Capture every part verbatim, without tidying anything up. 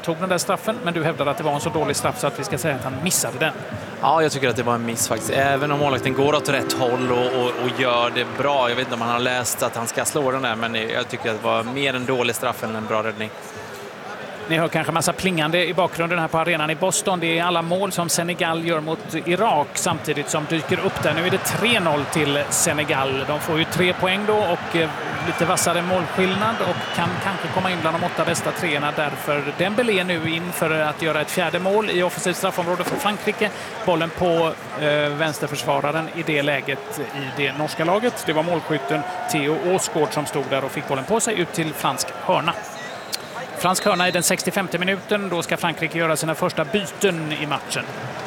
tog den där straffen, men du hävdade att det var en så dålig straff så att vi ska säga att han missade den. Ja, jag tycker att det var en miss faktiskt. Även om målvakten går åt rätt håll och, och, och gör det bra. Jag vet inte om han har läst att han ska slå den där, men jag tycker att det var mer en dålig straff än en bra räddning. Ni hör kanske massa plingande i bakgrunden här på arenan i Boston. Det är alla mål som Senegal gör mot Irak samtidigt som dyker upp där. Nu är det tre noll till Senegal. De får ju tre poäng då och lite vassare målskillnad och kan kanske komma in bland de åtta bästa treorna. Därför Dembélé nu in för att göra ett fjärde mål i offensivt straffområde för Frankrike. Bollen på eh, vänsterförsvararen i det läget i det norska laget. Det var målskytten Theo Åsgård som stod där och fick bollen på sig ut till fransk hörna. Fransk hörna i den sextiofemte minuten. Då ska Frankrike göra sina första byten i matchen.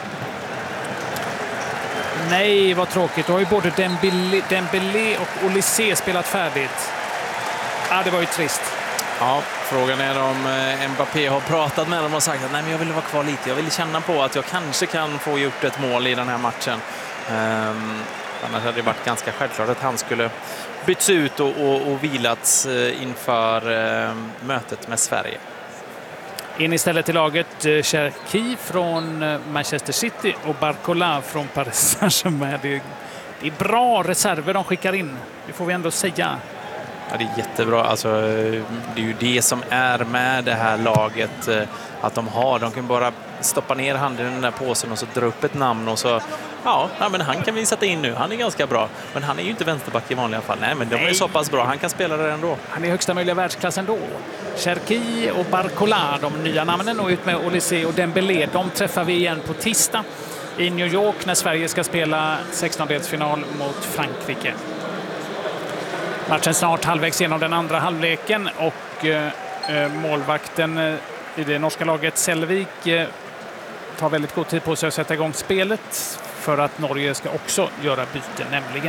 Nej, vad tråkigt. Då har ju både Dembélé, Dembélé och Olysée spelat färdigt. Ja, det var ju trist. Ja, frågan är om Mbappé har pratat med dem och sagt att nej, men jag vill vara kvar lite. Jag vill känna på att jag kanske kan få gjort ett mål i den här matchen. Um, annars hade det varit ganska självklart att han skulle byts ut och, och, och vilats inför uh, mötet med Sverige. In istället i laget uh, Cherki från uh, Manchester City och Barcola från Paris Saint-Germain. Det, det är bra reserver de skickar in, det får vi ändå säga. Ja, det är jättebra. Alltså, det är ju det som är med det här laget, att de har. De kan bara stoppa ner handen i den där påsen och så dra upp ett namn och så, ja, ja men han kan vi sätta in nu. Han är ganska bra. Men han är ju inte vänsterback i vanliga fall. Nej, men de är så pass bra. Han kan spela det ändå. Han är högsta möjliga världsklass ändå. Cherki och Barcola, de nya namnen, och ut med Olysée och Dembélé. De träffar vi igen på tisdag i New York när Sverige ska spela sextondelsfinal mot Frankrike. Matchen snart halvvägs genom den andra halvleken och eh, målvakten eh, i det norska laget Selvik eh, tar väldigt god tid på sig att sätta igång spelet för att Norge ska också göra byten, nämligen.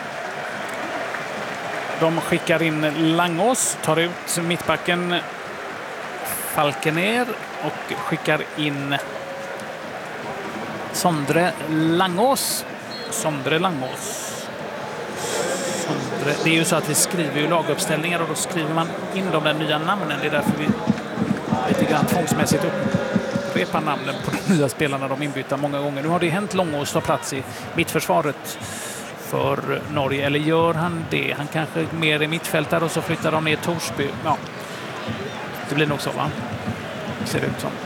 De skickar in Langås, tar ut mittbacken Falkener och skickar in Sondre Langås. Sondre Langås. Det är ju så att vi skriver ju laguppställningar och då skriver man in de där nya namnen. Det är därför vi lite grann tvångsmässigt upprepar namnen på de nya spelarna de inbyter många gånger. Nu har det hänt Långås ta plats i mittförsvaret för Norge. Eller gör han det? Han kanske mer i mittfältare och så flyttar de ner Torsby. Ja, det blir nog så, va? Ser det ut som.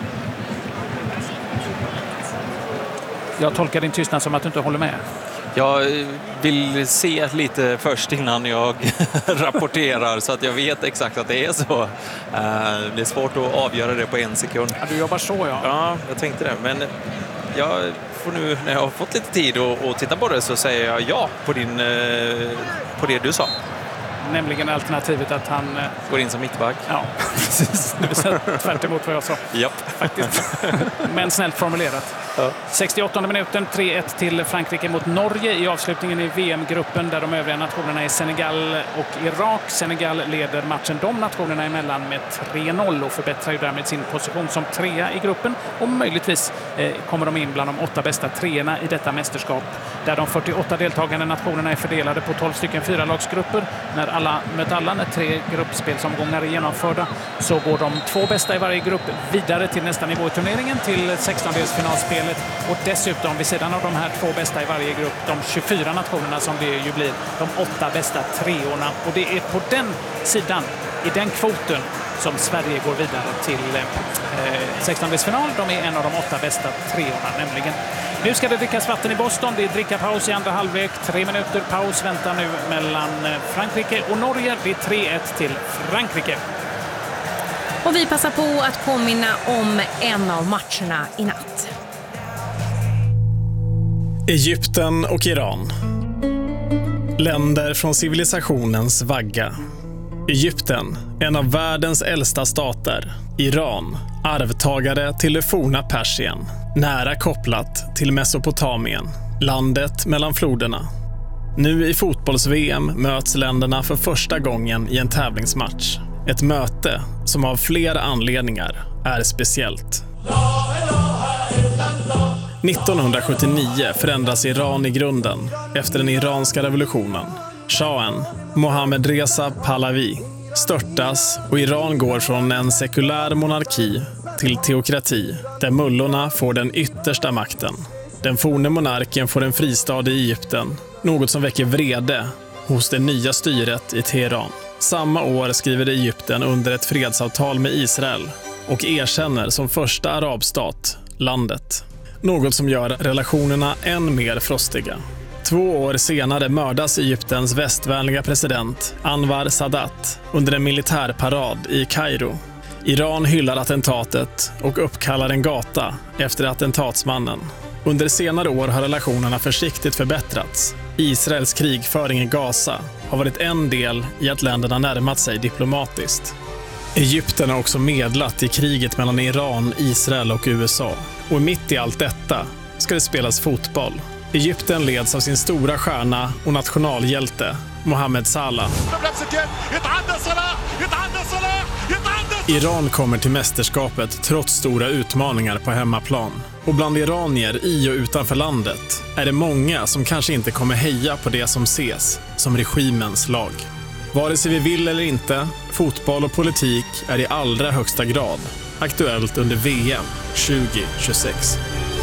Jag tolkar din tystnad som att du inte håller med. Jag vill se lite först innan jag rapporterar så att jag vet exakt att det är så. Det är svårt att avgöra det på en sekund. Ja, du jobbar så, ja. Ja, jag tänkte det. Men jag får nu, när jag har fått lite tid att titta på det, så säger jag ja på, din, på det du sa. Nämligen alternativet att han går in som mittback. Ja, precis. Det är tvärt emot vad jag sa. Japp. Faktiskt. Men snällt formulerat. Ja. sextioåttonde minuten, tre ett till Frankrike mot Norge i avslutningen i V M-gruppen där de övriga nationerna är Senegal och Irak. Senegal leder matchen de nationerna emellan med tre noll och förbättrar ju därmed sin position som trea i gruppen. Och möjligtvis eh, kommer de in bland de åtta bästa treorna i detta mästerskap där de fyrtioåtta deltagande nationerna är fördelade på tolv stycken fyralagsgrupper. När alla möter alla, när tre gruppspelsomgångar är genomförda, så går de två bästa i varje grupp vidare till nästa nivå i turneringen, till sextondelsfinalspelet. Och dessutom vid sidan av de här två bästa i varje grupp, de tjugofyra nationerna som det ju blir, de åtta bästa treorna. Och det är på den sidan, i den kvoten, som Sverige går vidare till eh, sextondelsfinal. De är en av de åtta bästa treorna nämligen. Nu ska det drickas vatten i Boston. Det är drickapaus i andra halvlek. Tre minuter paus väntar nu mellan Frankrike och Norge. Det är tre ett till Frankrike. Och vi passar på att påminna om en av matcherna i natt. Egypten och Iran. Länder från civilisationens vagga. Egypten, en av världens äldsta stater. Iran, arvtagare till det forna Persien. Nära kopplat till Mesopotamien, landet mellan floderna. Nu i fotbolls-V M möts länderna för första gången i en tävlingsmatch. Ett möte som av flera anledningar är speciellt. nittonhundrasjuttionio förändras Iran i grunden efter den iranska revolutionen. Shahen, Mohammad Reza Pahlavi, störtas och Iran går från en sekulär monarki till teokrati, där mullorna får den yttersta makten. Den forne monarken får en fristad i Egypten, något som väcker vrede hos det nya styret i Teheran. Samma år skriver Egypten under ett fredsavtal med Israel och erkänner som första arabstat landet. Något som gör relationerna än mer frostiga. Två år senare mördas Egyptens västvänliga president Anwar Sadat under en militärparad i Kairo. Iran hyllar attentatet och uppkallar en gata efter attentatsmannen. Under senare år har relationerna försiktigt förbättrats. Israels krigföring i Gaza har varit en del i att länderna närmat sig diplomatiskt. Egypten har också medlat i kriget mellan Iran, Israel och U S A. Och mitt i allt detta ska det spelas fotboll. Egypten leds av sin stora stjärna och nationalhjälte Mohamed Salah. Iran kommer till mästerskapet trots stora utmaningar på hemmaplan. Och bland iranier i och utanför landet är det många som kanske inte kommer heja på det som ses som regimens lag. Vare sig vi vill eller inte, fotboll och politik är i allra högsta grad aktuellt under V M tjugo tjugosex.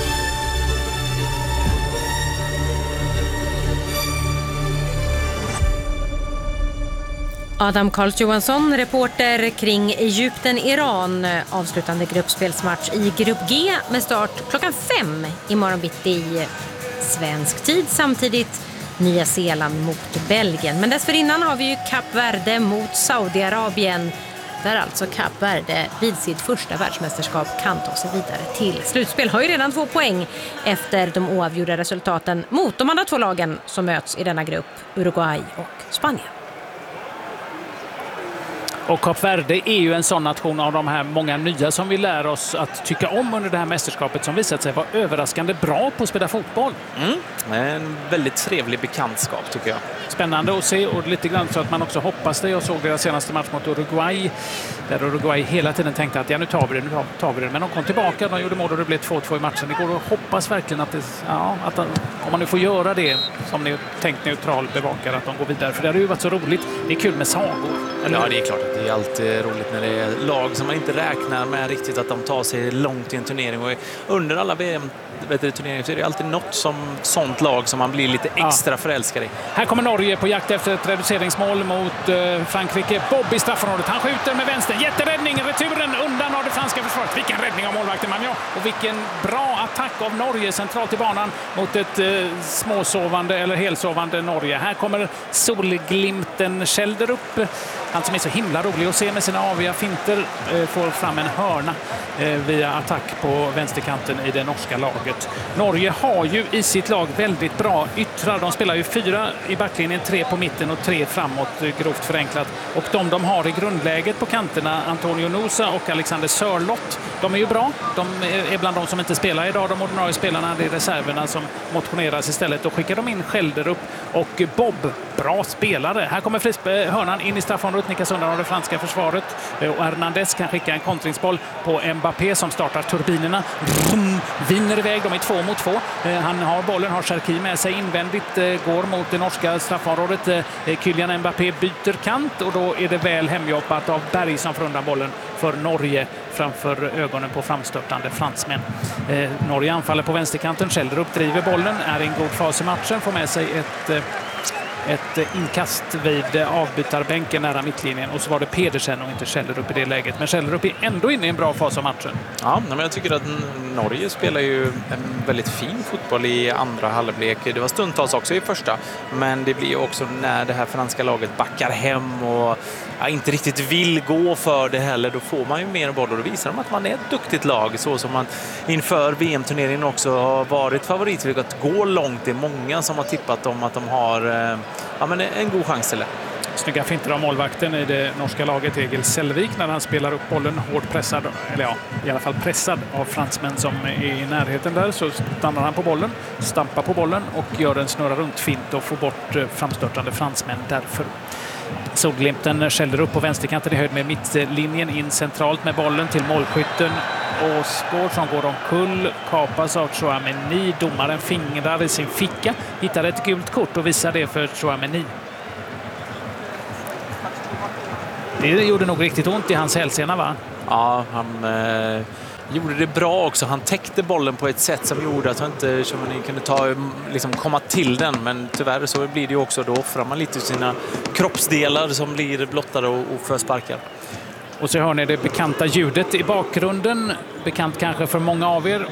Adam Karls Johansson, reporter kring Egypten-Iran. Avslutande gruppspelsmatch i grupp G med start klockan fem imorgon bitti svensk tid. Samtidigt Nya Zeeland mot Belgien. Men dessförinnan har vi ju Kap Verde mot Saudiarabien. Där alltså Kap Verde vid sitt första världsmästerskap kan ta sig vidare till slutspel. Har ju redan två poäng efter de oavgjorda resultaten mot de andra två lagen som möts i denna grupp, Uruguay och Spanien. Och Kap Verde är ju en sån nation av de här många nya som vi lär oss att tycka om under det här mästerskapet, som visat sig vara överraskande bra på att spela fotboll. Mm. En väldigt trevlig bekantskap tycker jag. Spännande att se, och lite grann så att man också hoppas det. Jag såg deras senaste match mot Uruguay där Uruguay hela tiden tänkte att ja, nu tar vi det, nu tar vi det. Men de kom tillbaka, de gjorde mål och det blev två två i matchen. Det går och hoppas verkligen att, det, ja, att om man nu får göra det som ni tänkt neutral bevakare, att de går vidare. För det har ju varit så roligt. Det är kul med sagor. Eller? Ja, det är klart att det är alltid roligt när det är lag som man inte räknar med riktigt att de tar sig långt i en turnering. Och under alla V M-turneringar så är det alltid något som sånt lag som man blir lite extra ja. förälskad i. Här kommer Norge på jakt efter ett reduceringsmål mot eh, Frankrike. Bob i straffområdet. Han skjuter med vänster. Jätteräddning. Returen undan av det franska försvaret. Vilken räddning av målvakten Magnon. Och vilken bra attack av Norge centralt i banan mot ett eh, småsovande eller helsovande Norge. Här kommer solglimten Kjelder upp. Han som är så himla rolig att se med sina aviga finter eh, får fram en hörna eh, via attack på vänsterkanten i det norska laget. Norge har ju i sitt lag väldigt bra yttrar. De spelar ju fyra i backlinjen, tre på mitten och tre framåt, grovt förenklat. Och de de har i grundläget på kanterna, Antonio Nusa och Alexander Sörlott, de är ju bra. De är bland de som inte spelar idag. De ordinarie spelarna, det är reserverna som motioneras istället. Då skickar de in Kjelder upp och Bob, bra spelare. Här kommer Frispe, hörnan in i straffområdet, nickas undan av det franska försvaret. Och Hernandez kan skicka en kontringsboll på Mbappé som startar turbinerna. Brum, vinner iväg, de är två mot två. Han har bollen, har Cherki med sig invändigt, går mot det norska straffområdet. Kylian Mbappé byter kant och då är det väl hemjobbat av Berg som får undan bollen för Norge framför ögonen på framstörtande fransmän. Eh, Norge anfaller på vänsterkanten, Kjelder uppdriver bollen, är i en god fas i matchen, får med sig ett eh, ett inkast vid avbytarbänken nära mittlinjen, och så var det Pedersen och inte Kjelder upp i det läget. Men Kjelder upp är ändå inne i en bra fas av matchen. Ja, men jag tycker att Norge spelar ju en väldigt fin fotboll i andra halvlek. Det var stundtals också i första, men det blir ju också när det här franska laget backar hem och ja, inte riktigt vill gå för det heller, då får man ju mer boll och då visar de att man är ett duktigt lag, så som man inför V M-turneringen också har varit favorit för att gå långt. Det är många som har tippat om att de har ja, men en god chans till det. Snygga finter av målvakten i det norska laget Egil Selvik när han spelar upp bollen hårt pressad, eller ja, i alla fall pressad av fransmän som är i närheten där, så stannar han på bollen, stampar på bollen och gör en snurra runt fint och får bort framstörtande fransmän därför. Solglimten Kjelder upp på vänsterkanten i höjd med mittlinjen, in centralt med bollen till målskytten Åsgård som går omkull, kapas av Chouameni. Domaren fingrar i sin ficka, hittar ett gult kort och visar det för Chouameni. Det gjorde nog riktigt ont i hans hälsena, va? Ja, han, eh, gjorde det bra också. Han täckte bollen på ett sätt som gjorde att han inte Tchouameni kunde ta, liksom, komma till den. Men tyvärr så blir det ju också, då offrar man lite sina kroppsdelar som blir blottade och, och försparkar. Och så hör ni det bekanta ljudet i bakgrunden. Bekant kanske för många av er.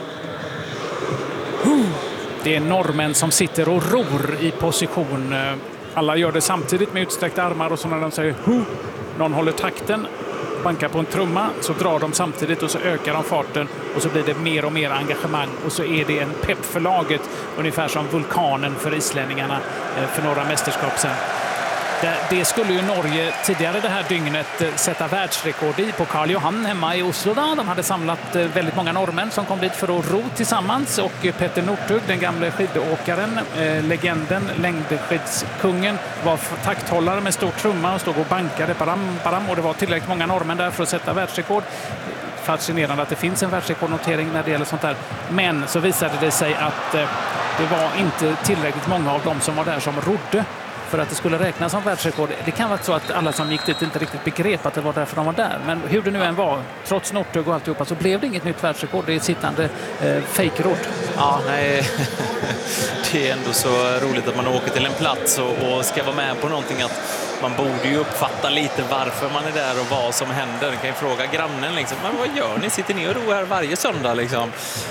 Det är norrmän som sitter och ror i position. Alla gör det samtidigt med utsträckta armar och så när de säger Hu! Någon håller takten, bankar på en trumma, så drar de samtidigt och så ökar de farten och så blir det mer och mer engagemang och så är det en pepp för laget, ungefär som vulkanen för islänningarna för några mästerskap sedan. Det skulle ju Norge tidigare det här dygnet sätta världsrekord i på Karl Johan hemma i Oslo. De hade samlat väldigt många norrmän som kom dit för att ro tillsammans, och Petter Northug, den gamla skidåkaren, legenden, längdskidskungen, var takthållare med stor trumma och stod och bankade baram, baram, och det var tillräckligt många norrmän där för att sätta världsrekord. Fascinerande att det finns en världsrekordnotering när det gäller sånt där. Men så visade det sig att det var inte tillräckligt många av dem som var där som rodde för att det skulle räknas som världsrekord. Det kan vara så att alla som gick dit inte riktigt begrep att det var därför de var där. Men hur det nu än var, trots Northug och alltihopa, så blev det inget nytt världsrekord. Det är ett sittande eh, fake-rodd. Ja, nej. Det är ändå så roligt att man åker till en plats och, och ska vara med på någonting. Att man borde ju uppfatta lite varför man är där och vad som händer. Man kan ju fråga grannen liksom, men vad gör ni? Sitter ni och ro här varje söndag liksom?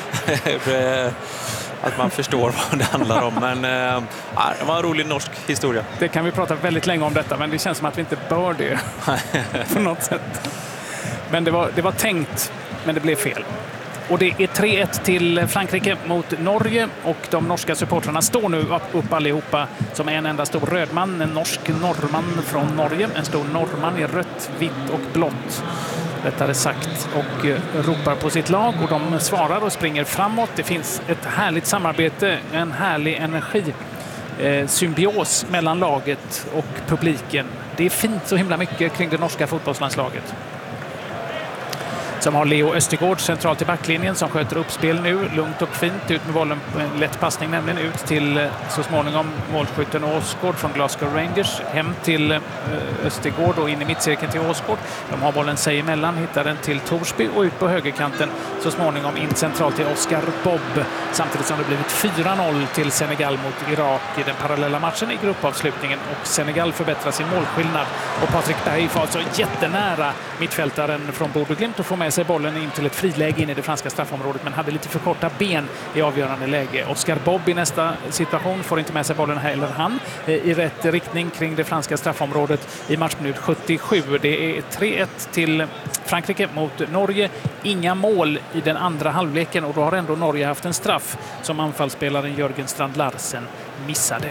Att man förstår vad det handlar om. Men äh, det var en rolig norsk historia. Det kan vi prata väldigt länge om detta, men det känns som att vi inte bör det på något sätt. Men det var, det var tänkt, men det blev fel. Och det är tre ett till Frankrike mot Norge, och de norska supportrarna står nu upp, upp allihopa som en enda stor rödman, en norsk norrman från Norge, en stor norrman i rött, vitt och blått. Rättare sagt, och eh, ropar på sitt lag, och de svarar och springer framåt. Det finns ett härligt samarbete, en härlig energi, eh, symbios mellan laget och publiken. Det är fint så himla mycket kring det norska fotbollslandslaget. Som har Leo Östergård centralt i backlinjen, som sköter uppspel nu lugnt och fint, ut med bollen på en lätt passning, nämligen ut till så småningom målskytten Åsgård från Glasgow Rangers, hem till Östergård och in i mittcirkeln till Åsgård. De har bollen sig emellan, hittar den till Torsby och ut på högerkanten så småningom in centralt till Oscar Bob, samtidigt som det blivit fyra noll till Senegal mot Irak i den parallella matchen i gruppavslutningen, och Senegal förbättrar sin målskillnad, och Patrik Berg får alltså jättenära mittfältaren från Bodø Glimt och får med sig bollen in till ett friläge in i det franska straffområdet, men hade lite för korta ben i avgörande läge. Oscar Bob i nästa situation får inte med sig bollen heller han i rätt riktning kring det franska straffområdet i matchminut sjuttiosju. Det är tre ett till Frankrike mot Norge. Inga mål i den andra halvleken, och då har ändå Norge haft en straff som anfallsspelaren Jörgen Strand Larsen missade.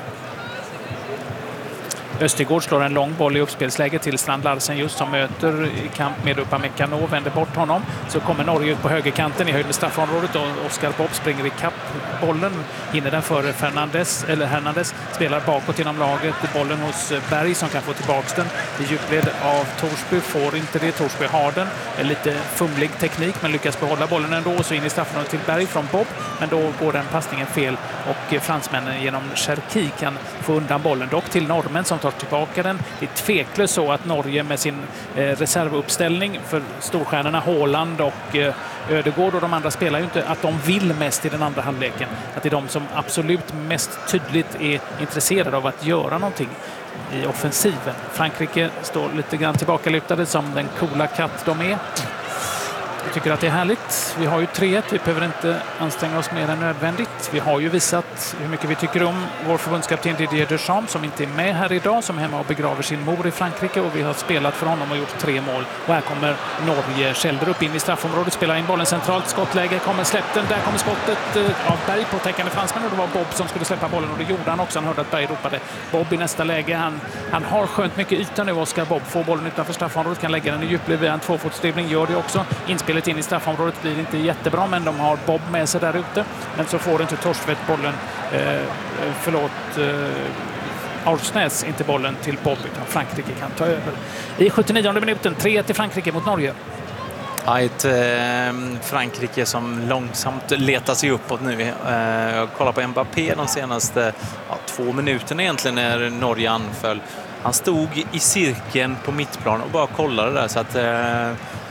Östergård slår en lång boll i uppspelsläge till Strand Larsen, just som möter i kamp med Upamecano, vänder bort honom. Så kommer Norge ut på högerkanten i höjd med straffområdet, och Oscar Bob springer i kapp bollen, hinner den före Fernandes, eller Hernandez, spelar bakåt inom laget, bollen hos Berg som kan få tillbaka den i djupled av Torsby, får inte det. Torsby har den, en lite fumlig teknik men lyckas behålla bollen ändå, och så in i straffområdet till Berg från Bob, men då går den passningen fel och fransmännen genom Cherki kan få undan bollen, dock till norrmän som tar tillbaka den. Det är tveklöst så att Norge med sin eh, reservuppställning för storstjärnorna Haaland och eh, Ödegård och de andra spelar ju inte, att de vill mest i den andra halvleken. Att det är de som absolut mest tydligt är intresserade av att göra någonting i offensiven. Frankrike står lite grann tillbakalutade som den coola katt de är. Jag tycker att det är härligt. Vi har ju tre ett. Vi behöver inte anstränga oss mer än nödvändigt. Vi har ju visat hur mycket vi tycker om vår förbundskapten Didier Deschamps, som inte är med här idag, som är hemma och begraver sin mor i Frankrike, och vi har spelat för honom och gjort tre mål. Och här kommer Norge. Kälder upp in i straffområdet, spelar in bollen centralt, skottläge, kommer släppt den. Där kommer skottet av Berg på täckande fransmän, och det var Bob som skulle släppa bollen, och det gjorde han också. Han hörde att Berg ropade. Bob i nästa läge. Han, han har skönt mycket yta nu, Oscar Bob. Får bollen utanför straffområdet, kan lägga den i djupled via en tvåfotsdribbling, gör det också. Inspelet in i straffområdet blir inte jättebra, men de har Bob med sig där ute. Men så får inte Torsvedt bollen, eh, förlåt, eh, Arsnäs inte bollen till Bob, utan Frankrike kan ta över. I sjuttionionde minuten, tre ett till Frankrike mot Norge. Ja, ett eh, Frankrike som långsamt letar sig uppåt nu. Eh, jag kollar på Mbappé de senaste ja, två minuterna egentligen när Norge anföll. Han stod i cirkeln på mittplan och bara kollade där, så att eh,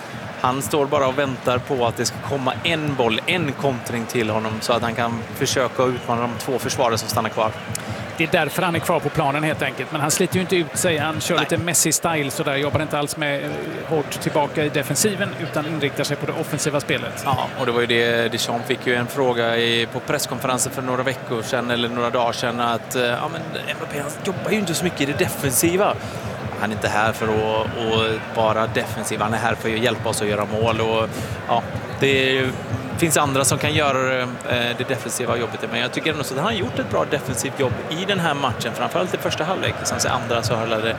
Han står bara och väntar på att det ska komma en boll, en kontring till honom så att han kan försöka utmana de två försvarare som stannar kvar. Det är därför han är kvar på planen helt enkelt. Men han sliter ju inte ut sig. Han kör Nej. lite Messi-style så där. Jobbar inte alls med hårt tillbaka i defensiven utan inriktar sig på det offensiva spelet. Ja, och det var ju det. Deschamps fick ju en fråga i, på presskonferensen för några veckor sedan eller några dagar sedan att ja, men Mbappé han jobbar ju inte så mycket i det defensiva. Han är inte här för att, att vara defensiv. Han är här för att hjälpa oss att göra mål. Och, ja, det är finns andra som kan göra det defensiva jobbet. Men jag tycker ändå att han har gjort ett bra defensivt jobb i den här matchen. Framförallt i första halvlek. Sen så andra så har det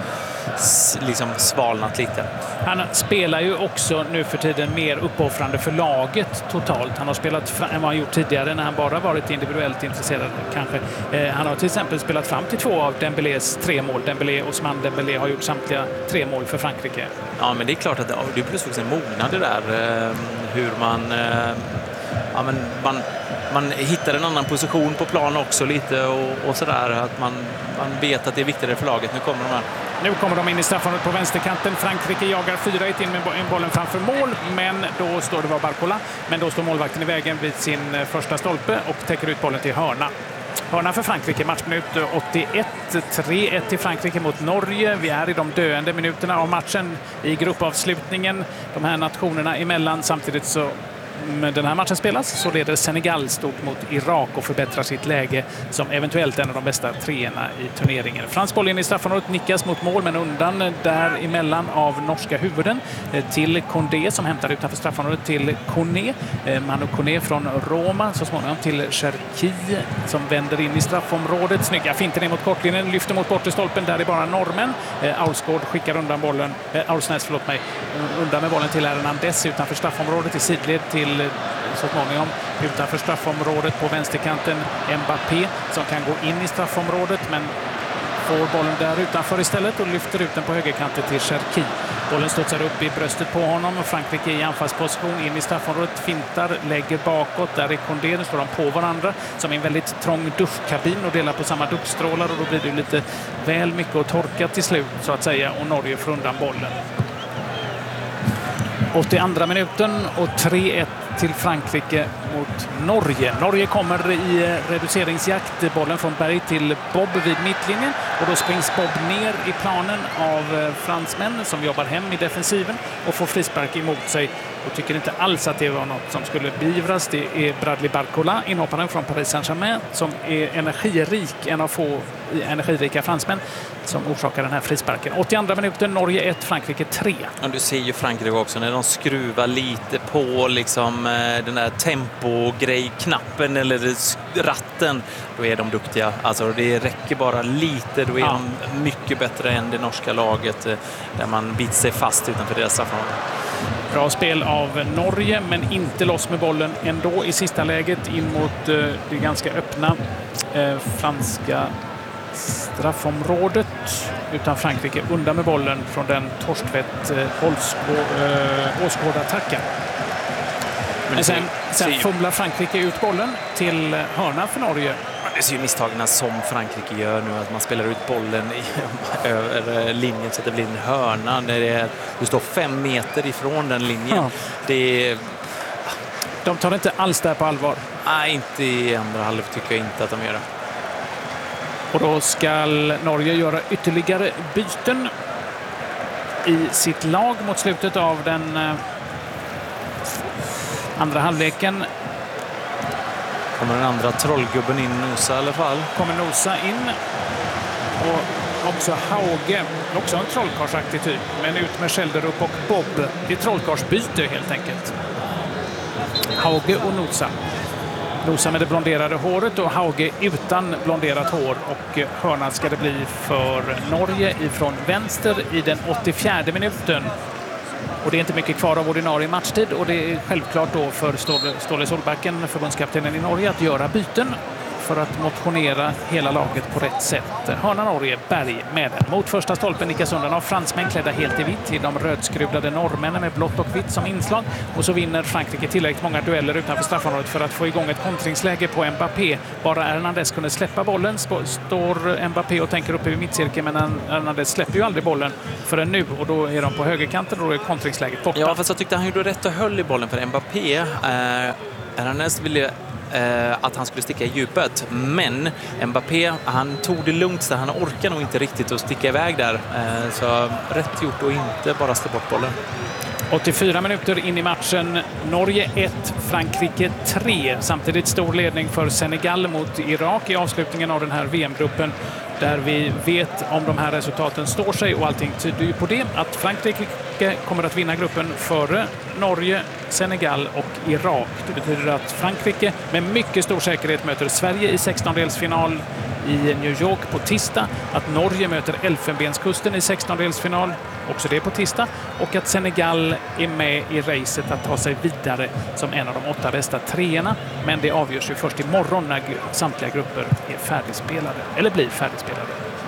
liksom svalnat lite. Han spelar ju också nu för tiden mer uppoffrande för laget totalt. Han har spelat fram, än vad han gjort tidigare när han bara varit individuellt intresserad kanske. Eh, han har till exempel spelat fram till två av Dembélés tre mål. Dembélé och Ousmane Dembélé har gjort samtliga tre mål för Frankrike. Ja, men det är klart att det är plus en mognad det där. Eh, hur man... Eh, Ja, men man, man hittar en annan position på plan också lite och, och sådär att man, man vet att det är viktigare för laget. Nu kommer de här. Nu kommer de in i straffområdet på vänsterkanten. Frankrike jagar fyra ett in med bollen framför mål, men då står det var Barcola. Men då står målvakten i vägen vid sin första stolpe och täcker ut bollen till hörna. Hörna för Frankrike, matchminut åttioett, tre ett till Frankrike mot Norge. Vi är i de döende minuterna av matchen i gruppavslutningen. De här nationerna emellan samtidigt så den här matchen spelas så leder Senegal stort mot Irak och förbättrar sitt läge som eventuellt en av de bästa treorna i turneringen. Fransk boll in i straffområdet, nickas mot mål men undan däremellan av norska huvuden till Condé som hämtar utanför straffområdet till Koné. Manu Koné från Roma, så småningom till Cherki som vänder in i straffområdet. Snygga finter in mot kortlinjen, lyfter mot bortre stolpen, där är bara normen. Aulsgaard skickar undan bollen, eh, Aulsnäs, förlåt mig, undan med bollen till Hernandez utanför straffområdet i sidled till så småningom utanför straffområdet på vänsterkanten Mbappé som kan gå in i straffområdet men får bollen där utanför istället och lyfter ut den på högerkanten till Cherki. Bollen studsar upp i bröstet på honom och Frankrike i anfallsposition in i straffområdet, fintar, lägger bakåt. Där är Condé, nu står de på varandra som i en väldigt trång duschkabin och delar på samma duschstrålar och då blir det lite väl mycket att torka till slut så att säga och Norge får undan bollen. åttioandra minuten och tre ett till Frankrike mot Norge. Norge kommer i reduceringsjakt. Bollen från Berg till Bob vid mittlinjen och då springs Bob ner i planen av fransmän som jobbar hem i defensiven och får frispark emot sig och tycker inte alls att det var något som skulle beivras. Det är Bradley Barcola, inhopparen från Paris Saint-Germain, som är energirik, en av få energirika fransmän som orsakar den här frisparken. åttioandra minuten, Norge ett, Frankrike tre. Ja, du ser ju Frankrike också när de skruvar lite på liksom den där tempo-grej-knappen eller ratten, då är de duktiga. Alltså det räcker bara lite, då är ja. de mycket bättre än det norska laget där man biter sig fast utanför deras straffområde. Bra spel av Norge, men inte loss med bollen ändå i sista läget in mot eh, det ganska öppna eh, franska straffområdet. Utan Frankrike undan med bollen från den Torstvedt eh, Åsgård-attacken. Men sen, sen fumlar Frankrike ut bollen till hörna för Norge. Det ser ju misstagen som Frankrike gör nu, att man spelar ut bollen i, över linjen så att det blir en hörna när det är, du står fem meter ifrån den linjen. Ja. Det är, de tar inte alls där på allvar. Nej, inte i andra halvlek tycker jag inte att de gör det. Och då ska Norge göra ytterligare byten i sitt lag mot slutet av den eh, andra halvleken. Kommer den andra trollgubben in, Nosa i alla fall. Kommer Nosa in. Och också Hauge, också en trollkarsaktig typ. Men ut med Schelderup och Bob. Det är trollkarsbyte helt enkelt. Hauge och Nosa. Nosa med det blonderade håret och Hauge utan blonderat hår. Och hörnan ska det bli för Norge ifrån vänster i den åttiofjärde minuten. Och det är inte mycket kvar av ordinarie matchtid och det är självklart då för Ståle Solbacken, förbundskaptenen i Norge, att göra byten för att motionera hela laget på rätt sätt. Hörna Norge, Berg med den. Mot första stolpen nickas undan av fransmän klädda helt i vitt till de rödskruvlade norrmännen med blått och vitt som inslag. Och så vinner Frankrike tillräckligt många dueller utanför straffområdet för att få igång ett kontringsläge på Mbappé. Bara Hernandez kunde släppa bollen står Mbappé och tänker uppe i mittcirkeln, men Hernandez släpper ju aldrig bollen förrän nu och då är de på högerkanten och då är kontringsläget borta. Ja, fast jag tyckte han gjorde rätt och höll i bollen för Mbappé. Eh, Hernandez ville eh, att han skulle sticka i djupet, men Mbappé, han tog det lugnt så han orkar nog inte riktigt att sticka iväg där. Eh, så rätt gjort och inte bara slå bort bollen. åttiofyra minuter in i matchen. Norge ett, Frankrike tre. Samtidigt stor ledning för Senegal mot Irak i avslutningen av den här V M-gruppen, där vi vet om de här resultaten står sig och allting tyder ju på det. Att Frankrike kommer att vinna gruppen före Norge, Senegal och Irak. Det betyder att Frankrike med mycket stor säkerhet möter Sverige i sextondelsfinal i New York på tisdag, att Norge möter Elfenbenskusten i sextondelsfinal, också det på tisdag, och att Senegal är med i racet att ta sig vidare som en av de åtta bästa treorna. Men det avgörs ju först imorgon när samtliga grupper är färdigspelade, eller blir färdigspelade.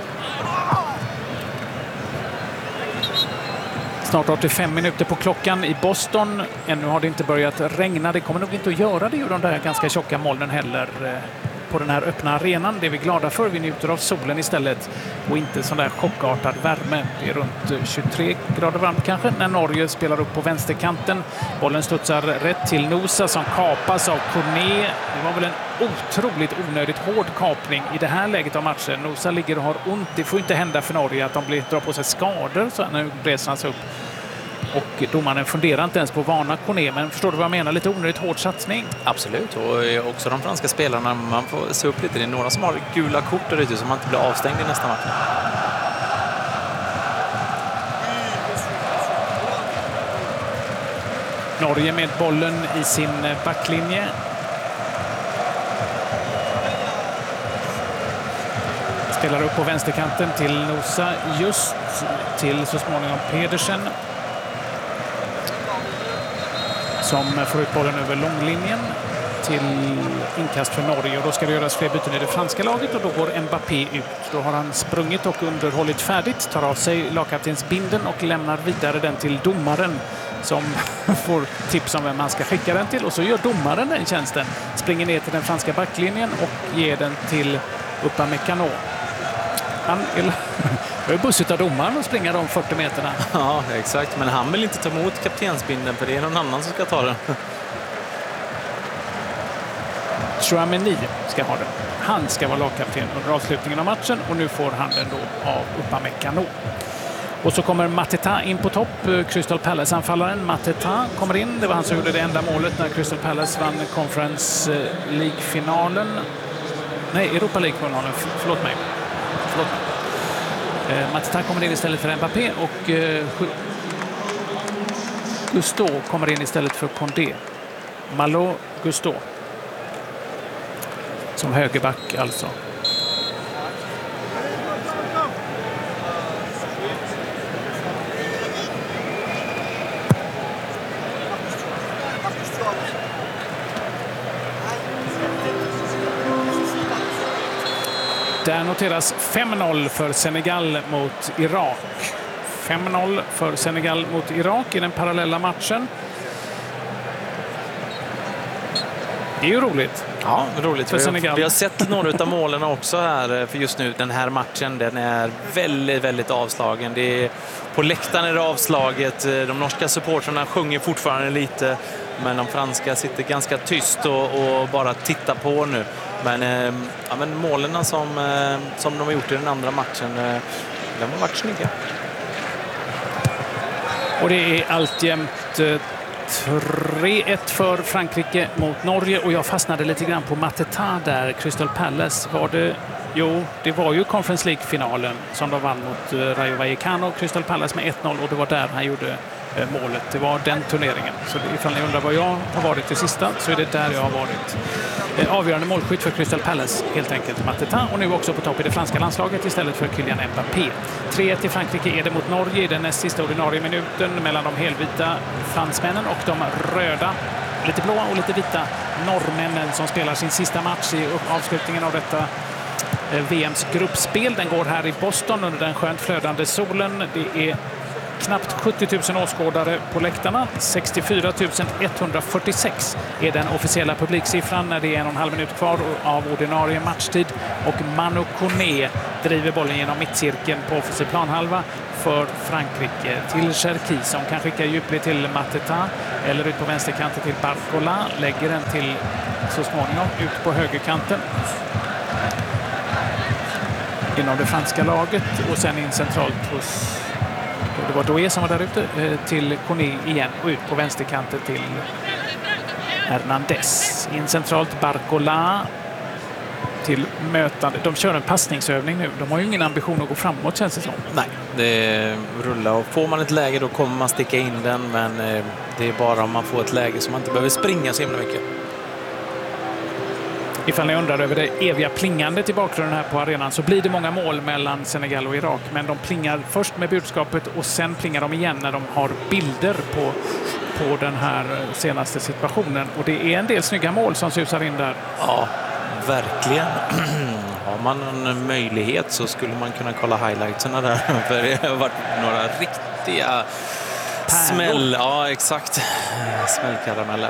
Snart åttiofem minuter på klockan i Boston. Ännu har det inte börjat regna. Det kommer nog inte att göra det ur de där ganska tjocka molnen heller på den här öppna arenan. Det är vi glada för. Vi njuter av solen istället och inte sån där chockartad värme. Det är runt tjugotre grader varmt kanske när Norge spelar upp på vänsterkanten. Bollen studsar rätt till Nusa som kapas av Corné. Det var väl en otroligt onödigt hård kapning i det här läget av matchen. Nusa ligger och har ont. Det får inte hända för Norge att de blir, drar på sig skador så nu reser han sig upp. Och domaren funderar inte ens på att varna Corné, men förstår du vad jag menar? Lite onödigt hård satsning. Absolut, och också de franska spelarna, man får se upp lite. Det är några som har gula kort där ute som man inte blir avstängd i nästa match. Norge med bollen i sin backlinje. Spelar upp på vänsterkanten till Nusa, just till så småningom Pedersen, som får ut bollen över långlinjen till inkast för Norge. Och då ska det göras fler byten i det franska laget och då går Mbappé ut. Då har han sprungit och underhållit färdigt, tar av sig lagkaptensbindeln och lämnar vidare den till domaren som får tips om vem man ska skicka den till. Och så gör domaren den tjänsten, springer ner till den franska backlinjen och ger den till Upamecano. Han är bussigt av domaren och springer de fyrtio meterna. Ja, exakt. Men han vill inte ta emot kaptensbindeln för det är någon annan som ska ta den. Chouameni ska ha den. Han ska vara lagkapten under avslutningen av matchen och nu får han den då av Upamecano. Och så kommer Mateta in på topp, Crystal Palace-anfallaren. Mateta kommer in, det var han som gjorde det enda målet när Crystal Palace vann Conference League-finalen. Nej, Europa League-finalen, förlåt mig. Förlåt mig. Eh, Mateta kommer in istället för Mbappé och eh, Gusto kommer in istället för Condé. Malo Gusto. Som högerback alltså. Där noteras fem noll för Senegal mot Irak. fem noll för Senegal mot Irak i den parallella matchen. Det är ju roligt. Ja, roligt. För vi, Senegal. Har, vi har sett några av målen också här för just nu. Den här matchen, den är väldigt, väldigt avslagen. Det är, på läktaren är det avslaget. De norska supportrarna sjunger fortfarande lite. Men de franska sitter ganska tyst och, och bara tittar på nu. Men, eh, ja, men målen som, eh, som de har gjort i den andra matchen, eh, de har varit snygga. Och det är alltjämt eh, tre ett för Frankrike mot Norge. Och jag fastnade lite grann på Mateta där. Crystal Palace var det... Jo, det var ju Conference League-finalen som de vann mot eh, Rayo Vallecano. Crystal Palace med ett noll och det var där han gjorde målet. Det var den turneringen. Så ifall ni undrar var jag har varit till sista så är det där jag har varit. Eh, avgörande målskytt för Crystal Palace helt enkelt Mateta och nu också på topp i det franska landslaget istället för Kylian Mbappé. tre ett i Frankrike är det mot Norge i den näst sista ordinarie minuten mellan de helvita fransmännen och de röda, lite blåa och lite vita norrmännen som spelar sin sista match i avslutningen av detta V M:s gruppspel. Den går här i Boston under den skönt flödande solen. Det är knappt sjuttio tusen åskådare på läktarna. sextiofyra tusen etthundrafyrtiosex är den officiella publiksiffran när det är en och en halv minut kvar av ordinarie matchtid. Och Manu Kone driver bollen genom mittcirkeln på offensiv planhalva för Frankrike till Cherki som kan skicka djupled till Mateta eller ut på vänsterkanten till Barcola. Lägger den till så småningom ut på högerkanten inom det franska laget och sen in centralt hos, det var Doué som var där ute, till Kone igen och ut på vänsterkanten till Hernandez. In centralt Barcola till mötande. De kör en passningsövning nu. De har ju ingen ambition att gå framåt, känns det som. Nej, det rullar och får man ett läge då kommer man sticka in den, men det är bara om man får ett läge som man inte behöver springa så himla mycket. Ifall ni undrar över det eviga plingandet i bakgrunden här på arenan så blir det många mål mellan Senegal och Irak. Men de plingar först med budskapet och sen plingar de igen när de har bilder på, på den här senaste situationen. Och det är en del snygga mål som susar in där. Ja, verkligen. Har man en möjlighet så skulle man kunna kolla highlightserna där. För det har varit några riktiga smäll. Ja, exakt. Smällkarameller.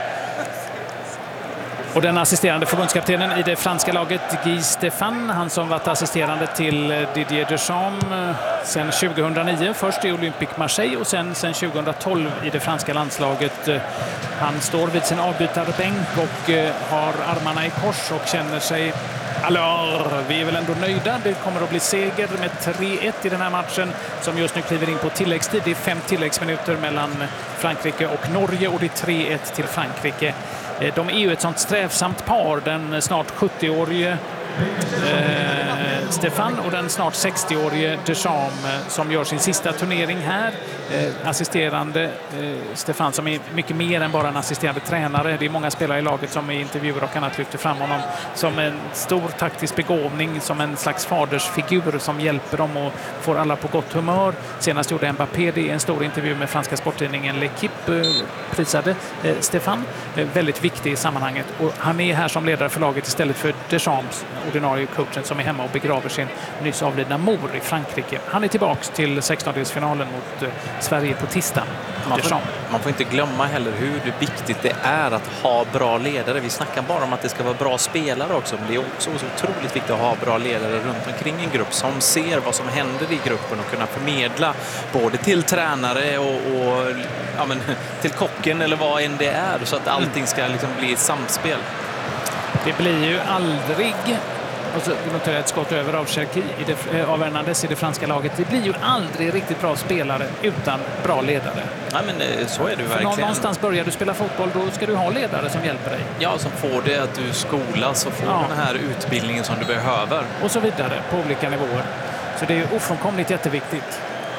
Och den assisterande förbundskaptenen i det franska laget, Guy Stéphane, han som varit assisterande till Didier Deschamps sedan tjugohundranio, först i Olympique Marseille och sen, sen tjugohundratolv i det franska landslaget. Han står vid sin avbytarbänk och har armarna i kors och känner sig, alors, vi är väl ändå nöjda. Det kommer att bli seger med tre ett i den här matchen som just nu kliver in på tilläggstid. Det är fem tilläggsminuter mellan Frankrike och Norge och det är tre ett till Frankrike. De är ju ett sånt strävsamt par, den snart sjuttio-årige eh, Stéphane och den snart sextio-årige Deschamps som gör sin sista turnering här. Eh, assisterande eh, Stéphane som är mycket mer än bara en assisterande tränare. Det är många spelare i laget som i intervjuer och annat lyfter fram honom som en stor taktisk begåvning, som en slags fadersfigur som hjälper dem och får alla på gott humör. Senast gjorde Mbappé det i en stor intervju med franska sporttidningen L'Equipe, eh, prisade eh, Stéphane. Eh, väldigt viktig i sammanhanget och han är här som ledare för laget istället för Deschamps, ordinarie coachen, som är hemma och begraver sin nyss avlidna mor i Frankrike. Han är tillbaks till sextondelsfinalen mot eh, Sverige på tisdag. Man får, man får inte glömma heller hur viktigt det är att ha bra ledare. Vi snackar bara om att det ska vara bra spelare också, men det är också så otroligt viktigt att ha bra ledare runt omkring en grupp som ser vad som händer i gruppen och kunna förmedla både till tränare och, och ja, men, till kocken eller vad än det är, så att allting ska liksom bli ett samspel. Det blir ju aldrig, och så noterar ett skott över av Cherki i det, av Hernandez i det franska laget. Det blir ju aldrig riktigt bra spelare utan bra ledare. Nej, men så är det ju verkligen. Någonstans börjar du spela fotboll, då ska du ha ledare som hjälper dig. Ja, som får det att du skolas och får ja. den här utbildningen som du behöver. Och så vidare på olika nivåer. Så det är ju ofrånkomligt jätteviktigt.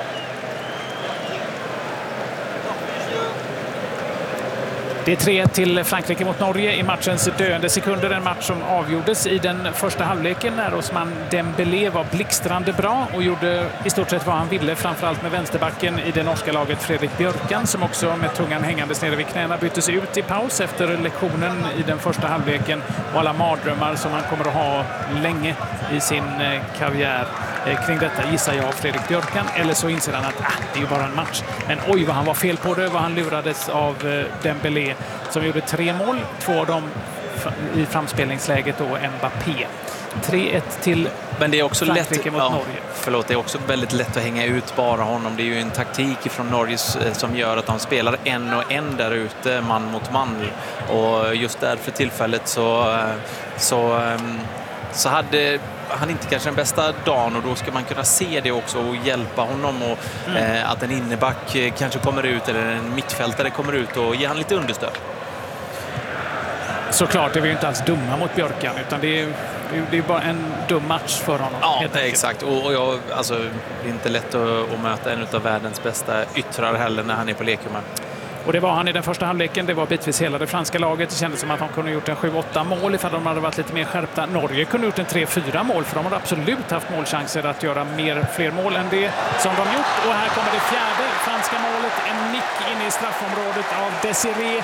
Det är tre ett till Frankrike mot Norge i matchens döende sekunder. En match som avgjordes i den första halvleken när Ousmane Dembélé var blixtrande bra och gjorde i stort sett vad han ville, framförallt med vänsterbacken i det norska laget Fredrik Björkan, som också med tungan hängandes nere vid knäna byttes ut i paus efter lektionen i den första halvleken och alla mardrömmar som han kommer att ha länge i sin karriär kring detta, gissar jag, Fredrik Björkan. Eller så inser han att ah, det är ju bara en match. Men oj vad han var fel på det, vad han lurades av Dembélé som gjorde tre mål, två av dem i framspelningsläget och Mbappé. tre ett till Men det är också Frankrike lätt, mot ja, Norge. Förlåt, det är också väldigt lätt att hänga ut bara honom. Det är ju en taktik från Norge som gör att de spelar en och en där ute, man mot man. Och just där för tillfället så, så, så hade han inte kanske den bästa dagen, och då ska man kunna se det också och hjälpa honom och mm. eh, att en inneback kanske kommer ut eller en mittfältare kommer ut och ge han lite understöd. Såklart, det är vi ju inte alls dumma mot Björkan, utan det är, det är bara en dum match för honom. Ja, exakt. Och, och jag, alltså, det är inte lätt att, att möta en av världens bästa yttrar heller när han är på lekhumör. Och det var han i den första halvleken. Det var bitvis hela det franska laget. Det kändes som att de kunde gjort en sju åtta mål ifall de hade varit lite mer skärpta. Norge kunde gjort en tre fyra mål, för de hade absolut haft målchanser att göra mer, fler mål än det som de gjort. Och här kommer det fjärde franska målet. En nick inne i straffområdet av Desiré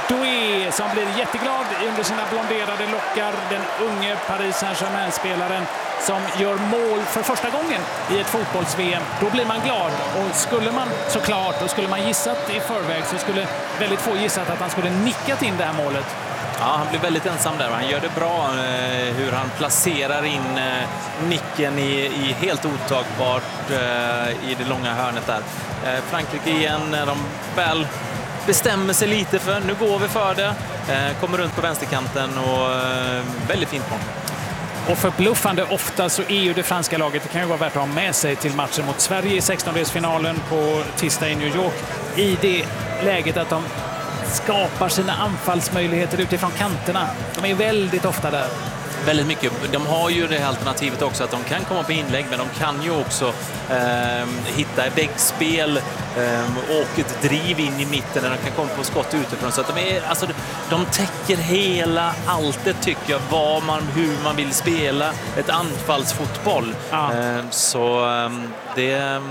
Doué som blir jätteglad under sina blonderade lockar. Den unge Paris Saint-Germain-spelaren som gör mål för första gången i ett fotbolls-V M. Då blir man glad. Och skulle man såklart, och skulle man gissat i förväg, så skulle väldigt få gissat att han skulle nickat in det här målet. Ja, han blir väldigt ensam där. Han gör det bra eh, hur han placerar in eh, nicken i, i helt otagbart eh, i det långa hörnet där. Eh, Frankrike igen, när de väl bestämmer sig lite för nu går vi för det. Eh, kommer runt på vänsterkanten och eh, väldigt fint mål. Och förbluffande ofta så är ju det franska laget, det kan ju vara värt att ha med sig till matchen mot Sverige i sextondelsfinalen på tisdag i New York, i det läget att de skapar sina anfallsmöjligheter utifrån kanterna. De är väldigt ofta där. Väldigt mycket. De har ju det alternativet också att de kan komma på inlägg, men de kan ju också eh, hitta väggspel eh, och ett driv in i mitten där de kan komma på skott utifrån. Så att de, är, alltså, de täcker hela alltet, tycker jag, vad man, hur man vill spela ett anfallsfotboll. Ja. Eh, så eh, det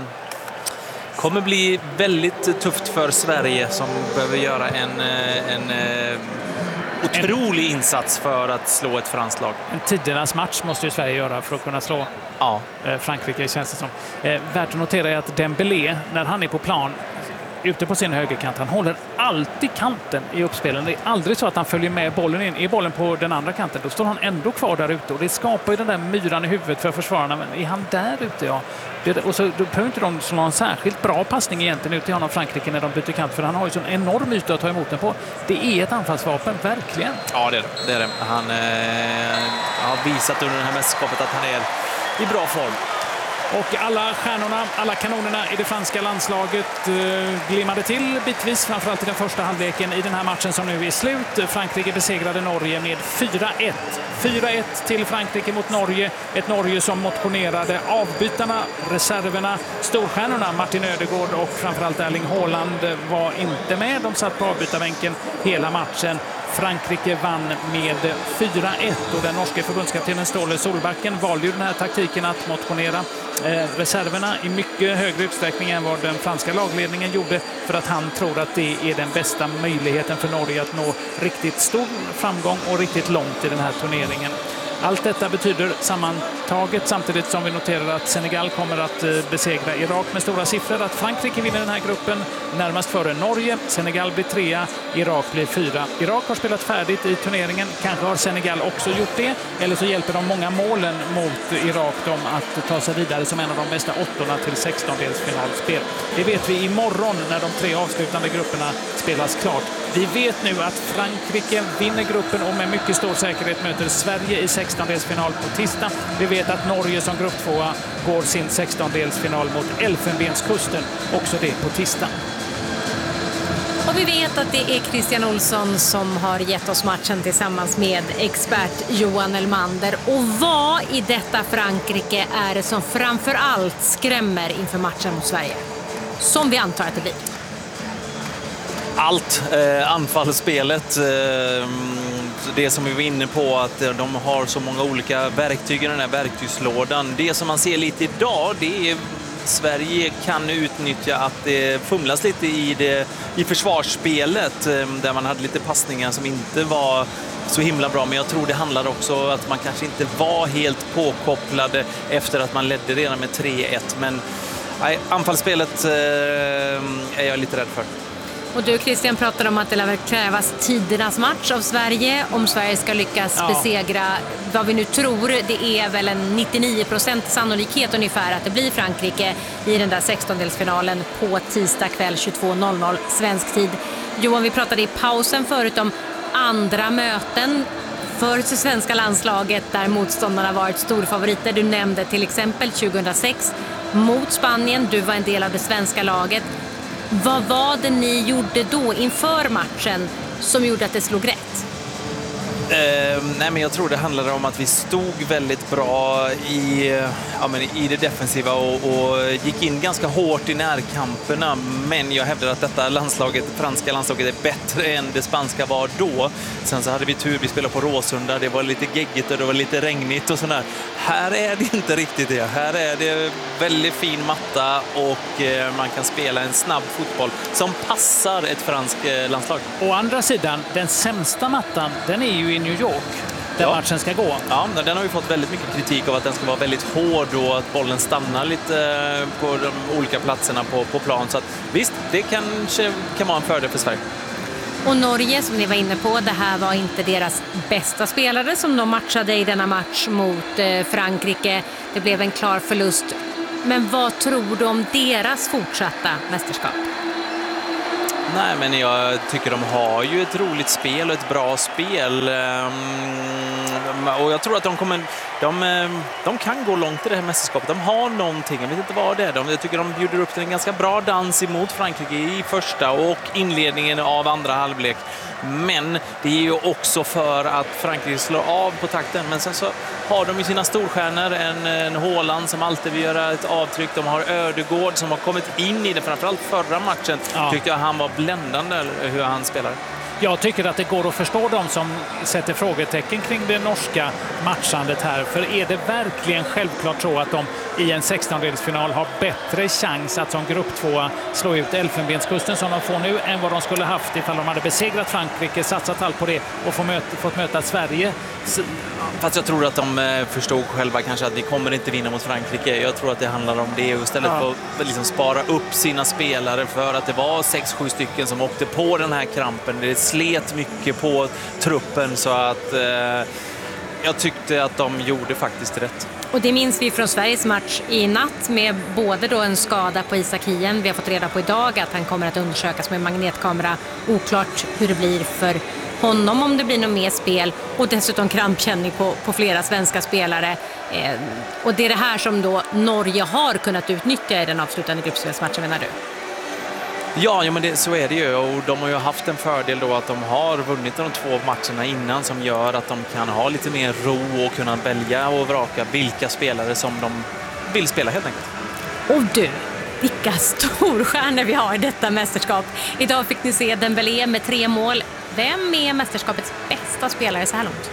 kommer bli väldigt tufft för Sverige som behöver göra en, en, en otrolig insats för att slå ett franskt lag. En tidernas match måste ju Sverige göra för att kunna slå ja. Frankrike, känns det som. Eh, värt att notera är att Dembélé, när han är på plan ute på sin högerkant, han håller alltid kanten i uppspelen. Det är aldrig så att han följer med bollen in. Är bollen på den andra kanten, då står han ändå kvar där ute. Och det skapar ju den där myran i huvudet för försvararna. Men är han där ute, ja. Det, och så då behöver inte de slå någon särskilt bra passning egentligen ut till honom, Frankrike, när de byter kant. För han har ju sån enorm yta att ta emot den på. Det är ett anfallsvapen, verkligen. Ja, det är det. det, är det. Han eh, har visat under det här mästerskapet att han är i bra form. Och alla stjärnorna, alla kanonerna i det franska landslaget eh, glimmade till bitvis, framförallt i den första halvleken i den här matchen som nu är slut. Frankrike besegrade Norge med fyra ett. fyra ett till Frankrike mot Norge. Ett Norge som motionerade avbytarna, reserverna, storstjärnorna Martin Ödegård och framförallt Erling Haaland var inte med. De satt på avbytarbänken hela matchen. Frankrike vann med fyra ett och den norska förbundskaptenen Ståle Solbacken valde ju den här taktiken att motionera eh, reserverna i mycket högre utsträckning än vad den franska lagledningen gjorde, för att han tror att det är den bästa möjligheten för Norge att nå riktigt stor framgång och riktigt långt i den här turneringen. Allt detta betyder sammantaget, samtidigt som vi noterar att Senegal kommer att besegra Irak med stora siffror, att Frankrike vinner den här gruppen närmast före Norge. Senegal blir trea, Irak blir fyra. Irak har spelat färdigt i turneringen, kanske har Senegal också gjort det, eller så hjälper de många målen mot Irak dem att ta sig vidare som en av de bästa åttorna till sextondelsfinalspel. Det vet vi imorgon när de tre avslutande grupperna spelas klart. Vi vet nu att Frankrike vinner gruppen och med mycket stor säkerhet möter Sverige i sextondelsfinal på tisdag. Vi vet att Norge som grupptvåa går sin sextondelsfinal mot Elfenbenskusten, också det på tisdag. Och vi vet att det är Christian Olsson som har gett oss matchen tillsammans med expert Johan Elmander. Och vad i detta Frankrike är det som framför allt skrämmer inför matchen mot Sverige? Som vi antar att det blir. Allt, eh, anfallsspelet, eh, det som vi var inne på, att de har så många olika verktyg i den här verktygslådan. Det som man ser lite idag, det är Sverige kan utnyttja att det fumlas lite i, det, i försvarsspelet, eh, där man hade lite passningar som inte var så himla bra, men jag tror det handlar också om att man kanske inte var helt påkopplade efter att man ledde redan med tre ett, men nej, anfallsspelet eh, är jag lite rädd för. Och du, Christian, pratade om att det lär krävas tidernas match av Sverige om Sverige ska lyckas ja. besegra vad vi nu tror. Det är väl en nittionio procent sannolikhet ungefär att det blir Frankrike i den där sextondelsfinalen på tisdag kväll tjugotvå noll noll svensk tid. Johan, vi pratade i pausen förut om andra möten för det svenska landslaget där motståndarna varit storfavoriter. Du nämnde till exempel tjugohundrasex mot Spanien. Du var en del av det svenska laget. Vad var det ni gjorde då inför matchen som gjorde att det slog rätt? Eh, nej, men jag tror det handlade om att vi stod väldigt bra i, ja, men i det defensiva och, och gick in ganska hårt i närkamperna. Men jag hävdar att detta landslaget, franska landslaget, är bättre än det spanska var då. Sen så hade vi tur, vi spelade på Råsunda, det var lite geggigt och det var lite regnigt och sådär. Här är det inte riktigt det. Här är det väldigt fin matta och eh, man kan spela en snabb fotboll som passar ett franskt eh, landslag. Å andra sidan, den sämsta mattan, den är ju i New York, där ja. matchen ska gå. Ja, den har vi fått väldigt mycket kritik av att den ska vara väldigt hård och att bollen stannar lite på de olika platserna på, på plan. Så att, visst, det kanske kan vara en fördel för Sverige. Och Norge, som ni var inne på, det här var inte deras bästa spelare som de matchade i denna match mot eh, Frankrike. Det blev en klar förlust. Men vad tror du om deras fortsatta mästerskap? Nej, men jag tycker de har ju ett roligt spel och ett bra spel. Och jag tror att de kommer... De, de kan gå långt i det här mästerskapet. De har någonting, jag vet inte vad det är. De, jag tycker de bjuder upp till en ganska bra dans emot Frankrike i första och inledningen av andra halvlek. Men det är ju också för att Frankrike slår av på takten. Men sen så har de ju sina storstjärnor, en, en Haaland som alltid vill göra ett avtryck. De har Ödegård som har kommit in i det, framförallt förra matchen. Ja. Tyckte jag han var bländande hur han spelar. Jag tycker att det går att förstå dem som sätter frågetecken kring det norska matchandet här. För är det verkligen självklart så att de i en sextondelsfinal har bättre chans att som grupp två slå ut Elfenbenskusten som de får nu än vad de skulle haft ifall de hade besegrat Frankrike, satsat allt på det och få möta, fått möta Sverige? Fast jag tror att de förstod själva kanske att vi kommer inte vinna mot Frankrike. Jag tror att det handlar om det och istället för att liksom spara upp sina spelare för att det var sex sju stycken som åkte på den här krampen. Det slet mycket på truppen så att eh, jag tyckte att de gjorde faktiskt rätt. Och det minns vi från Sveriges match i natt med både då en skada på Isak Hien. Vi har fått reda på idag att han kommer att undersökas med magnetkamera. Oklart hur det blir för honom om det blir något mer spel och dessutom krampkänning på, på flera svenska spelare. Eh, och det är det här som då Norge har kunnat utnyttja i den avslutande gruppspelsmatchen, menar du? Ja, ja men det, så är det ju och de har ju haft en fördel då att de har vunnit de två matcherna innan som gör att de kan ha lite mer ro och kunna välja och vraka vilka spelare som de vill spela helt enkelt. Och du, vilka storstjärnor vi har i detta mästerskap. Idag fick ni se Dembélé med tre mål. Vem är mästerskapets bästa spelare så här långt?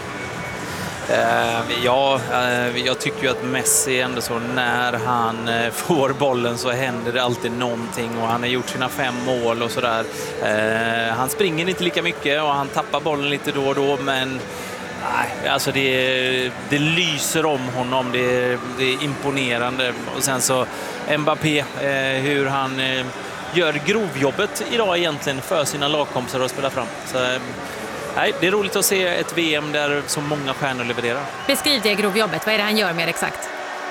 Uh, ja, uh, jag tycker ju att Messi ändå så när han uh, får bollen så händer det alltid någonting och han har gjort sina fem mål och sådär. Uh, han springer inte lika mycket och han tappar bollen lite då och då, men nej, alltså det, det lyser om honom, det, det är imponerande. Och sen så Mbappé, uh, hur han uh, gör grovjobbet idag egentligen för sina lagkompisar att spela fram. Så, uh, Nej, det är roligt att se ett V M där så många stjärnor levererar. Beskriv det grovjobbet. Vad är det han gör mer exakt?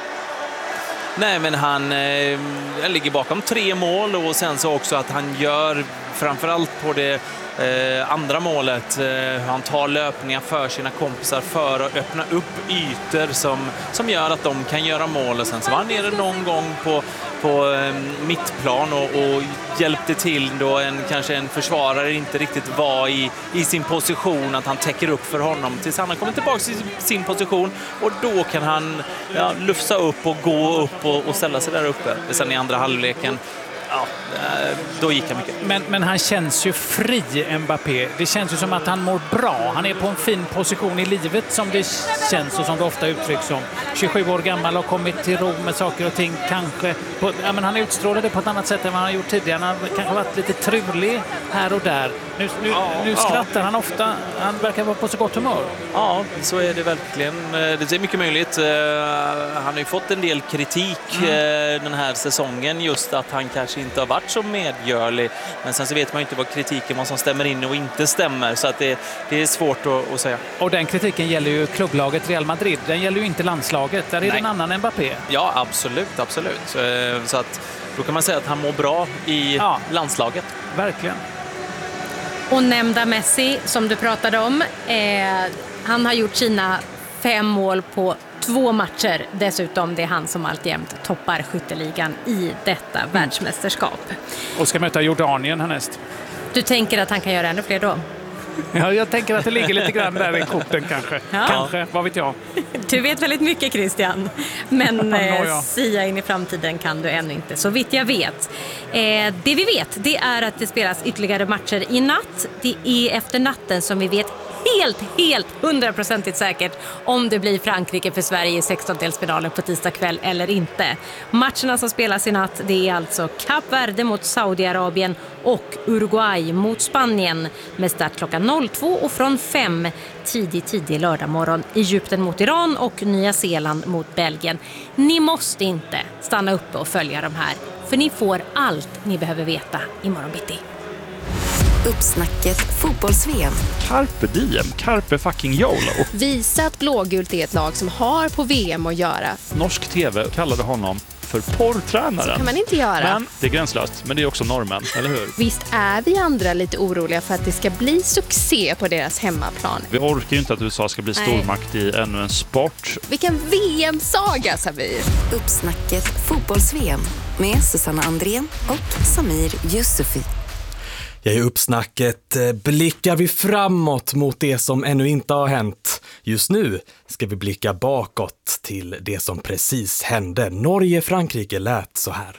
Nej, men han, eh, han ligger bakom tre mål och sen så också att han gör framförallt på det eh, andra målet. Eh, han tar löpningar för sina kompisar för att öppna upp ytor som, som gör att de kan göra mål. Och sen så var han nere någon gång på, på eh, mittplan och, och hjälpte till då en, kanske en försvarare inte riktigt var i, i sin position, att han täcker upp för honom tills han har kommit tillbaka till sin position och då kan han ja, lufsa upp och gå upp och, och ställa sig där uppe. Sen i andra halvleken ja, då gick han mycket. Men, men han känns ju fri, Mbappé. Det känns ju som att han mår bra. Han är på en fin position i livet som det känns och som det ofta uttrycks som. tjugosju år gammal och kommit till ro med saker och ting. Kanske på, ja, men han utstrålar det på ett annat sätt än vad han har gjort tidigare. Han har kanske varit lite trulig här och där. Nu, nu, ja, nu skrattar ja. han ofta. Han verkar vara på så gott humör. Ja, så är det verkligen. Det är mycket möjligt. Han har ju fått en del kritik mm. den här säsongen. Just att han kanske inte har varit så medgörlig. Men sen så vet man ju inte vad kritiken vad som stämmer in och inte stämmer. Så att det, det är svårt att, att säga. Och den kritiken gäller ju klubblaget Real Madrid. Den gäller ju inte landslaget. Där är Nej. det en annan Mbappé. Ja, absolut, absolut. Så, så att då kan man säga att han mår bra i ja. landslaget. Verkligen. Och nämnda Messi som du pratade om. Eh, han har gjort sina fem mål på två matcher. Dessutom det är han som alltjämt toppar skytteligan i detta mm. världsmästerskap. Och ska möta Jordanien härnäst. Du tänker att han kan göra ännu fler då? Ja, jag tänker att det ligger lite grann där i korten kanske. Ja. Kanske, vad vet jag. Du vet väldigt mycket, Christian. Men Ja, eh, ja. sia in i framtiden kan du ännu inte, så vitt jag vet. Eh, det vi vet, det är att det spelas ytterligare matcher i natt. Det är efter natten som vi vet helt, helt hundraprocentigt säkert om det blir Frankrike för Sverige i sextondelsfinalen på tisdag kväll eller inte. Matcherna som spelas i natt, det är alltså Kap Verde mot Saudiarabien och Uruguay mot Spanien med start klockan noll två och från fem tidig, tidig lördag morgon. Egypten mot Iran och Nya Zeeland mot Belgien. Ni måste inte stanna uppe och följa de här, för ni får allt ni behöver veta imorgon bitti. Uppsnacket fotbolls-V M. Carpe diem, carpe fucking YOLO. Visa att blågult är ett lag som har på V M att göra. Norsk tv kallade honom för porrtränaren. Kan man inte göra. Men det är gränslöst, men det är också normen, eller hur? Visst är vi andra lite oroliga för att det ska bli succé på deras hemmaplan. Vi orkar ju inte att U S A ska bli Nej. stormakt i ännu en sport. Vilken V M-saga, Samir! Uppsnacket fotbolls-V M med Susanna Andrén och Samir Yusufi. Ja, i uppsnacket blickar vi framåt mot det som ännu inte har hänt. Just nu ska vi blicka bakåt till det som precis hände. Norge-Frankrike lät så här.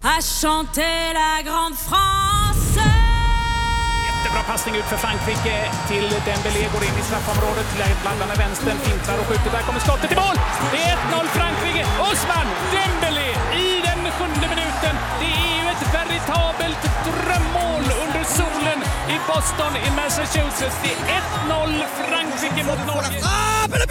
Jättebra passning ut för Frankrike till Dembélé, går in i straffområdet, blandar med vänstern, fintar och skjuter. Där kommer skottet i mål! Det är ett noll Frankrike. Ousmane Dembélé i den sjunde minuten. Det är ju ett veritabelt drömmål under solen i Boston i Massachusetts. Det är ett noll Frankrike mot Norge. Ah, men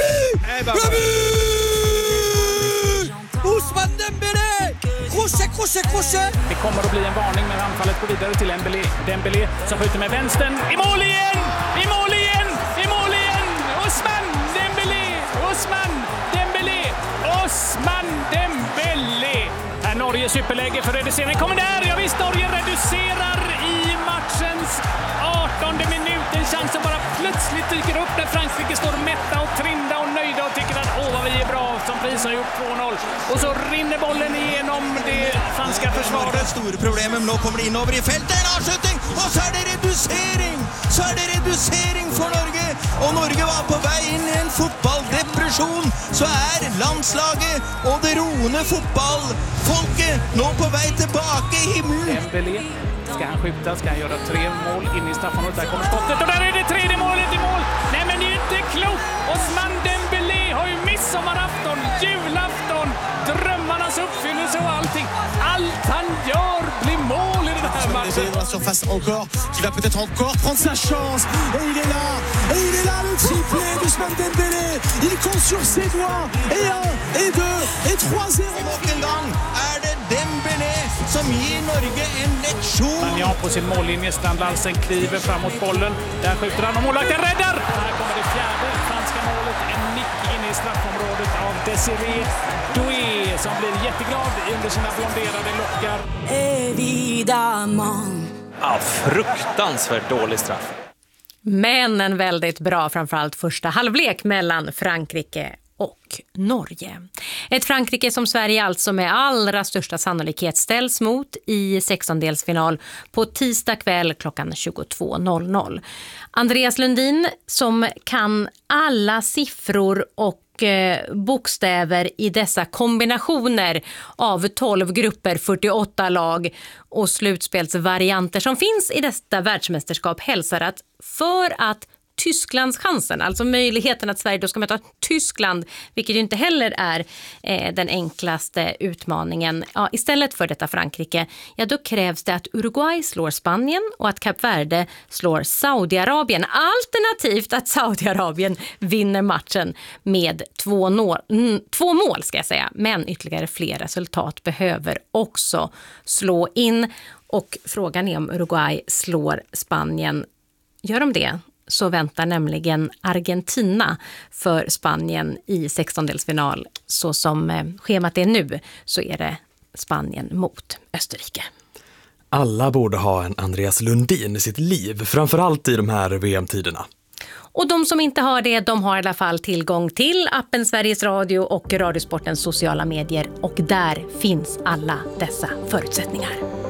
Ousmane Dembélé! Crochet, crochet, crochet! Det kommer att bli en varning, men anfallet går vidare till Dembélé. Dembélé som skjuter med vänstern. I mål igen! I mål igen! I mål igen! Ousmane Dembélé! Ousmane Dembélé! Ousmane Dembélé! Här Norge superläge för reducering. Kommer där! Ja visst, Norge reducerar i matchens artonde minut. En chans som bara plötsligt dyker upp när Frankrike står mätta och trinda och nöjda och tycker att åh vad vi är bra, som pris har gjort två noll. Och så rinner bollen igenom det franska försvaret. Stora problemet, men nu kommer det in över i fältet, en avskjutning och så är det reducering. Så är det reducering för Norge. Och Norge var på väg in i en fotbolldepression. Så är landslaget och det roende fotbollfolket nu på väg tillbaka i himlen. Dembélé, ska han skjuta? Ska han göra tre mål in i straffområdet? Där kommer skottet och där är det tredje målet i mål. Nej men det är ju inte klokt. Ousmane Dembélé har ju midsommarafton, julafton, drömmarnas uppfyllelse och allting. Allt han gör blir mål i den här matchen. Surface encore, qui va peut-être encore prendre sa chance. Et il est là, et il est là le triplé d'Ousmane Dembélé. Il compte sur ses doigts. Et un, et deux, et trois zéro. Och en gång är det Dembélé som ger Norge en lektion. Men ja, på sin mållinje, Strand Larsen kliver fram mot bollen. Där skjuter han och målvakten räddar. Här kommer det fjärde franska målet. En nick in i straffområdet av Desiré Doué som blir jätteglad under sina blonderade lockar. Ja, fruktansvärt dålig straff. Men en väldigt bra, framförallt första halvlek mellan Frankrike och Norge. Ett Frankrike som Sverige alltså med allra största sannolikhet ställs mot i sextondelsfinal på tisdag kväll klockan tjugotvå noll noll. Andreas Lundin som kan alla siffror och bokstäver i dessa kombinationer av tolv grupper, fyrtioåtta lag och slutspelsvarianter som finns i detta världsmästerskap hälsar att för att Tysklands chansen, alltså möjligheten att Sverige då ska möta Tyskland, vilket ju inte heller är eh, den enklaste utmaningen. Ja, istället för detta Frankrike, ja då krävs det att Uruguay slår Spanien och att Kap Verde slår Saudiarabien. Alternativt att Saudiarabien vinner matchen med två, nå- mm, två mål ska jag säga. Men ytterligare fler resultat behöver också slå in. Och frågan är om Uruguay slår Spanien. Gör de det? Så väntar nämligen Argentina för Spanien i sextondelsfinal. Så som schemat är nu så är det Spanien mot Österrike. Alla borde ha en Andreas Lundin i sitt liv, framförallt i de här V M-tiderna. Och de som inte har det, de har i alla fall tillgång till appen Sveriges Radio och Radiosportens sociala medier. Och där finns alla dessa förutsättningar.